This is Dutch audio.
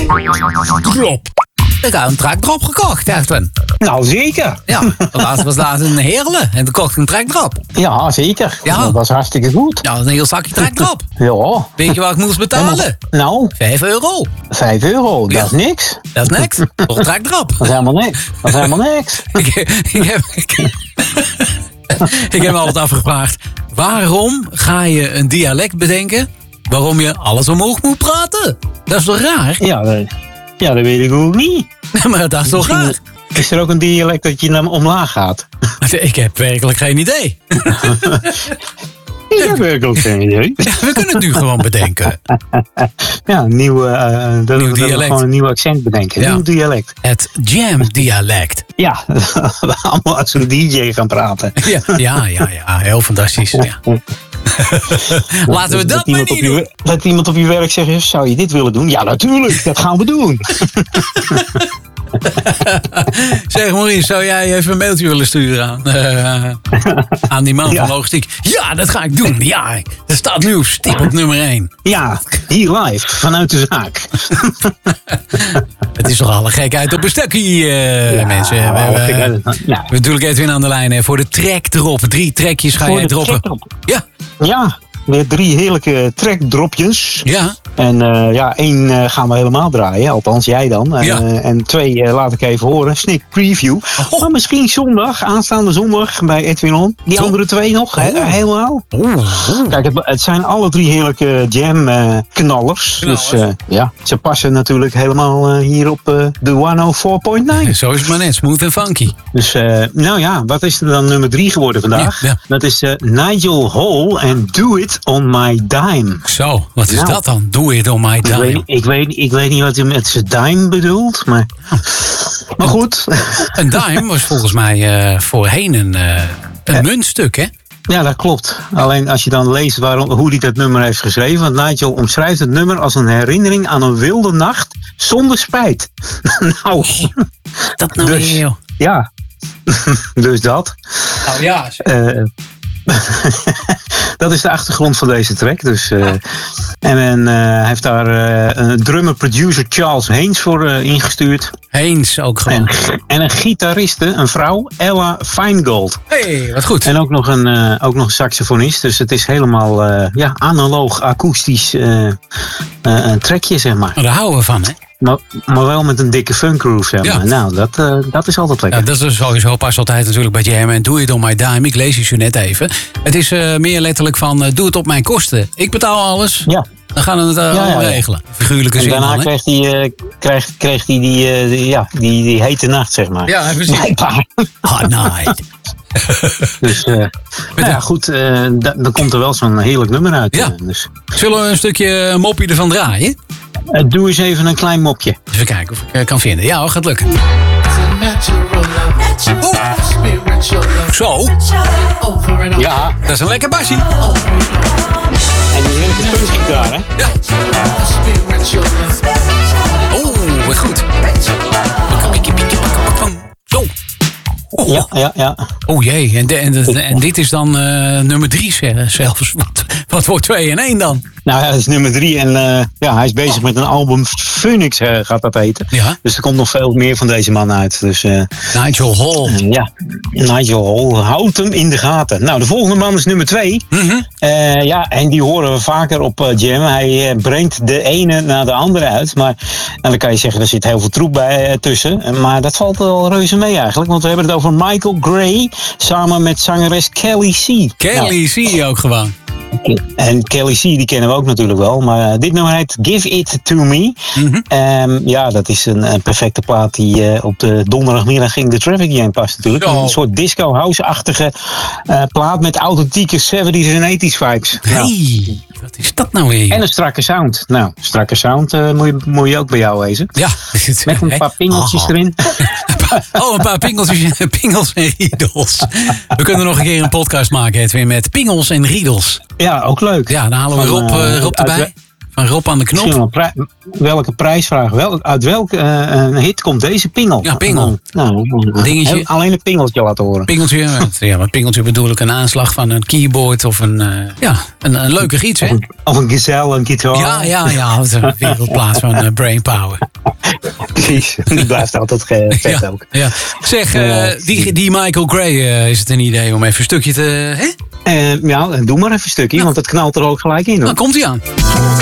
Drop. Ik had een trackdrop gekocht, Edwin. Nou, zeker. Ja, was laatst een heerle en toen kocht ik een trackdrop. Ja, zeker. Ja. Dat was hartstikke goed. Ja, een heel zakje trackdrop. Ja. Weet je wat ik moest betalen? Nou, €5. €5, Ja. dat is niks. Dat is niks. Voor een trackdrop. Dat is helemaal niks. Dat is helemaal niks. Ik heb me altijd afgevraagd, waarom ga je een dialect bedenken waarom je alles omhoog moet praten? Dat is toch raar? Ja, dat weet ik ook niet. Maar dat is toch raar? Is er ook een dialect dat je naar omlaag gaat? Ik heb werkelijk geen idee. Ik heb werkelijk geen idee. Ja, we kunnen het nu gewoon bedenken. Ja, nieuw dialect. Gewoon een nieuw accent bedenken. Ja. Nieuw dialect. Het jam-dialect. Ja, we allemaal als een DJ gaan praten. Ja, heel fantastisch. Ja. Laten we dat maar niet doen. Dat iemand op je werk zegt, zou je dit willen doen? Ja, natuurlijk, dat gaan we doen. Zeg Maurice, zou jij even een mailtje willen sturen aan die man van logistiek? Ja, dat ga ik doen. Ja, dat staat nu op stip op nummer 1. Ja, hier live, vanuit de zaak. Het is toch alle gekheid op een stukje, mensen. We hebben natuurlijk Edwin aan de lijn hè, voor de trackdrop. 3 trekjes ga jij droppen. Ja, weer 3 heerlijke trackdropjes. Ja. En 1 gaan we helemaal draaien, althans jij dan. En 2 laat ik even horen, sneak preview. Maar misschien zondag, aanstaande zondag bij Edwin On. Die andere 2 nog, helemaal. Kijk, het zijn alle 3 heerlijke jam-knallers. Dus ze passen natuurlijk helemaal hier op de 104.9. Zo is het maar net, smooth en funky. Dus wat is er dan nummer 3 geworden vandaag? Ja. Dat is Nigel Hall en Do It On My Dime. Zo, wat is dat dan? Do It On My Dime. Ik weet niet wat hij met zijn dime bedoelt, maar goed. Een dime was volgens mij voorheen een muntstuk, hè? Ja, dat klopt. Alleen als je dan leest hoe hij dat nummer heeft geschreven. Want Nigel omschrijft het nummer als een herinnering aan een wilde nacht zonder spijt. Nou, dat nou weer, joh. Ja, dus dat. Nou ja. Dat is de achtergrond van deze track. Dus, hij heeft daar drummer-producer Charles Haynes voor ingestuurd. Haynes ook gewoon. En een gitariste, een vrouw, Ella Feingold. Hey, wat goed. En ook nog een saxofonist. Dus het is helemaal analoog, akoestisch een trackje, zeg maar. Daar houden we van, hè? Maar wel met een dikke funkgroove, zeg maar. Ja. Nou, dat is altijd lekker. Ja, dat is sowieso pas altijd natuurlijk bij Jam. En doe it on my dime. Ik lees je zo net even. Het is meer letterlijk van, doe het op mijn kosten. Ik betaal alles. Ja. Dan gaan we het allemaal regelen. Figuurlijke zin. En daarna kreeg hij die hete nacht, zeg maar. Ja, precies. Hot night. Dus, goed, dan komt er wel zo'n heerlijk nummer uit. Ja. Dus. Zullen we een stukje moppie ervan draaien? Doe eens even een klein mopje. Even kijken of ik kan vinden. Ja, gaat lukken. Zo. Ja. Dat is een lekker basje. En die heerlijke puntsgitaar, hè? Ja. Oh, wat goed. Zo. Ja. Oh jee, en dit is dan nummer 3 zelfs. Wat wordt 2 in 1 dan? Nou ja, dat is nummer 3 en hij is bezig met een album. Phoenix gaat dat heten. Ja. Dus er komt nog veel meer van deze man uit. Dus, Nigel Hall. Nigel Hall. Houd hem in de gaten. Nou, de volgende man is nummer 2. Mm-hmm. En die horen we vaker op Jam. Hij brengt de ene na de andere uit. Maar dan kan je zeggen, er zit heel veel troep bij tussen. Maar dat valt wel reuze mee eigenlijk. Want we hebben het over Michael Gray. Samen met zangeres Kelly C. Kelly C ook gewoon. En Kelly C, die kennen we ook natuurlijk wel. Maar dit nummer heet Give It To Me. Mm-hmm. Dat is een perfecte plaat die op de donderdagmiddag in de Traffic Jam past natuurlijk. Oh. Een soort disco house-achtige plaat met authentieke 70s en 80s vibes. Hey, wat is dat nou weer? En een strakke sound. Nou, strakke sound moet je ook bij jou wezen. Ja. Met een paar pingeltjes erin. Een paar pingels en riedels. We kunnen nog een keer een podcast maken, Edwin, met pingels en riedels. Ja, ook leuk. Ja, dan halen we Rob erbij. Van Rob aan de knop. Welke prijsvraag? Uit welke hit komt deze pingel? Ja, pingel. Dingetje. Alleen een pingeltje laten horen. Pingeltje, met pingeltje bedoel ik een aanslag van een keyboard of een leuke iets, hè? Of een gazelle, een gitaar. Ja, op de wereldplaats van Brainpower. Precies, die blijft altijd vet ook. Ja. Zeg, die Michael Gray, is het een idee om even een stukje te... Ja, doe maar even een stukje, want het knalt er ook gelijk in. Hoor. Dan komt hij aan.